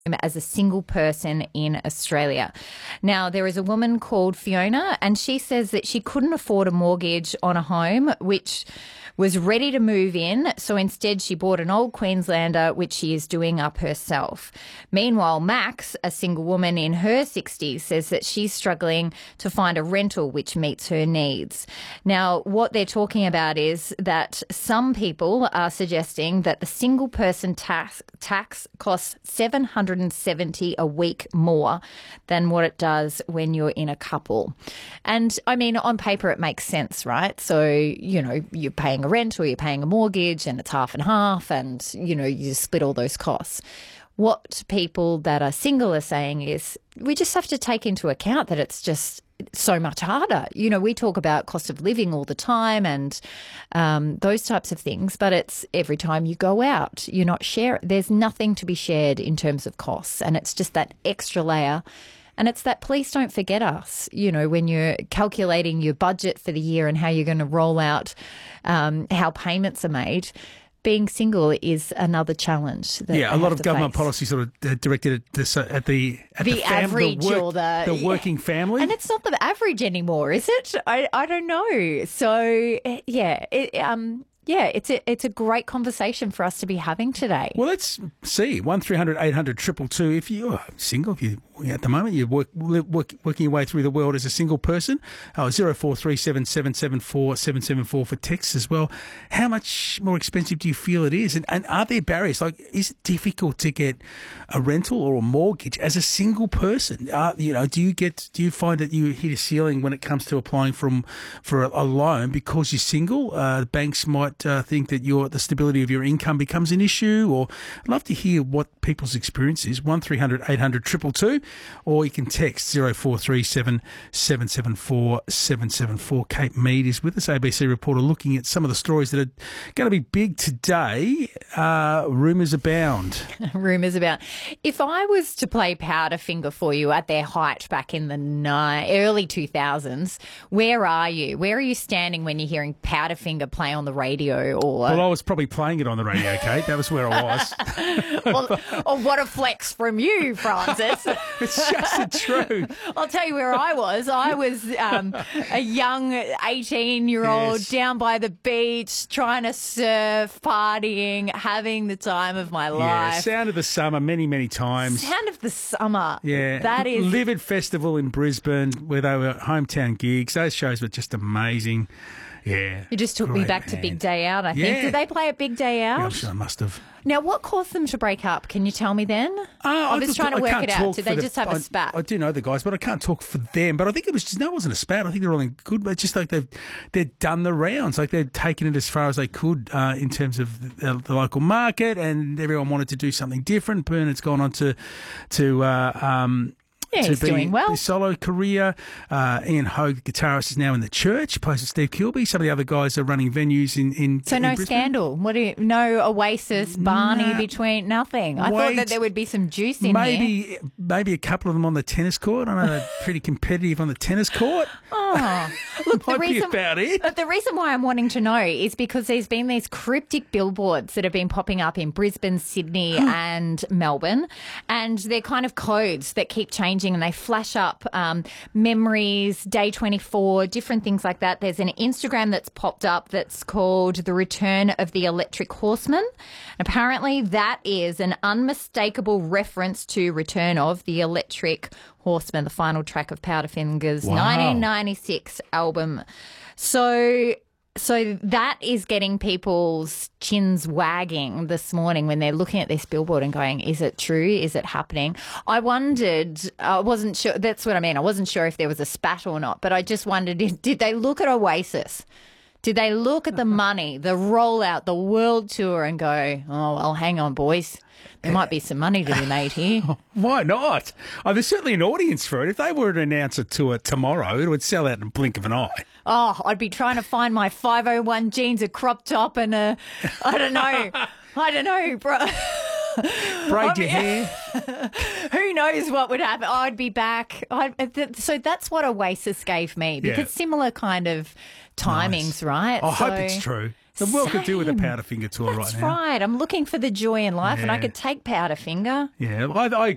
as a single person in Australia. Now, there is a woman called Fiona, and she says that she couldn't afford a mortgage on a home, which was ready to move in. So instead, she bought an old Queenslander, which she is doing up herself. Meanwhile, Max, a single woman in her 60s, says that she's struggling to find a rental which meets her needs. Now, what they're talking about is that some people are suggesting that the single person tax costs $770 a week more than what it does when you're in a couple. And I mean, on paper, it makes sense, right? So, you know, you're paying a rent or you're paying a mortgage and it's half and half, and, you know, you split all those costs. What people that are single are saying is we just have to take into account that it's just so much harder. You know, we talk about cost of living all the time and those types of things, but it's every time you go out, you're not sharing. There's nothing to be shared in terms of costs, and it's just that extra layer. And it's that please don't forget us, you know, when you're calculating your budget for the year and how you're going to roll out how payments are made. Being single is another challenge. That a lot of government policy sort of directed at the average or the working family. And it's not the average anymore, is it? I don't know. So, it's a great conversation for us to be having today. Well, let's see. 1300 800 222. If you're single, if you at the moment you're working your way through the world as a single person, 0437 774 774 for texts as well. How much more expensive do you feel it is? And are there barriers? Like, is it difficult to get a rental or a mortgage as a single person? Do you find that you hit a ceiling when it comes to applying for a loan because you're single? Banks might think that the stability of your income becomes an issue. Or I'd love to hear what people's experience is. 1300 800 222, or you can text 0437 774 774. Kate Mead is with us, ABC reporter, looking at some of the stories that are going to be big today. Rumours abound. Rumours abound. If I was to play Powderfinger for you at their height back in the early 2000s, where are you? Where are you standing when you're hearing Powderfinger play on the radio? Well, I was probably playing it on the radio, Kate. That was where I was. What a flex from you, Francis. It's just the truth. I'll tell you where I was. I was a young 18-year-old down by the beach, trying to surf, partying, having the time of my life. Yeah, Sound of the Summer many, many times. Sound of the Summer. Yeah. That is... Livid Festival in Brisbane, where they were hometown gigs. Those shows were just amazing. Yeah. You just took me back to Big Day Out, I think. Yeah. Did they play at Big Day Out? Yeah, I'm sure I must have. Now, what caused them to break up? Can you tell me then? I was trying to work it out. Did they just have a spat? I do know the guys, but I can't talk for them. But I think it wasn't a spat. I think they're all in good, but just like they've done the rounds. Like they've taken it as far as they could in terms of the local market, and everyone wanted to do something different. Bernard's gone on to he's doing well. His solo career. Ian Hogue, guitarist, is now in the Church. Plays with Steve Kilby. Some of the other guys are running venues in So no Brisbane. Scandal? No Oasis, Barney between? Nothing. I thought that there would be some juice in here. Maybe a couple of them on the tennis court. I know they're pretty competitive on the tennis court. Oh, look, Might be about it. The reason why I'm wanting to know is because there's been these cryptic billboards that have been popping up in Brisbane, Sydney and Melbourne, and they're kind of codes that keep changing, and they flash up memories, Day 24, different things like that. There's an Instagram that's popped up that's called The Return of the Electric Horseman. Apparently that is an unmistakable reference to Return of the Electric Horseman, the final track of Powderfinger's 1996 album. So that is getting people's chins wagging this morning when they're looking at this billboard and going, is it true? Is it happening? I wondered, I wasn't sure, that's what I mean. I wasn't sure if there was a spat or not, but I just wondered, did they look at Oasis? Did they look at the money, the rollout, the world tour and go, oh, well, hang on, boys. There might be some money to be made here. Why not? There's certainly an audience for it. If they were to announce a tour tomorrow, it would sell out in a blink of an eye. Oh, I'd be trying to find my 501 jeans, a crop top and I don't know, bro. Braid your hair. Who knows what would happen? I'd be back. So that's what Oasis gave me, because similar kind of timings, right? I hope it's true. The world could do with a Powderfinger tour right now. That's right. I'm looking for the joy in life, and I could take Powderfinger. Yeah, I